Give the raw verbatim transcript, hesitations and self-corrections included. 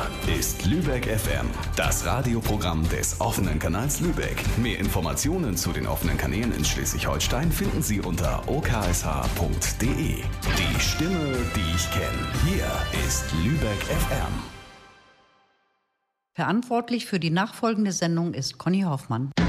ist Lübeck F M, das Radioprogramm des offenen Kanals Lübeck. Mehr Informationen zu den offenen Kanälen in Schleswig-Holstein finden Sie unter o k s h punkt d e. Die Stimme, die ich kenne. Hier ist Lübeck F M. Verantwortlich für die nachfolgende Sendung ist Conny Hoffmann.